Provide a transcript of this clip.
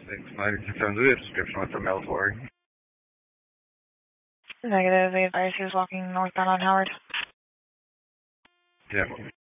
696 the description with the mail for. Negative. The advice he was walking northbound on Howard. Yeah.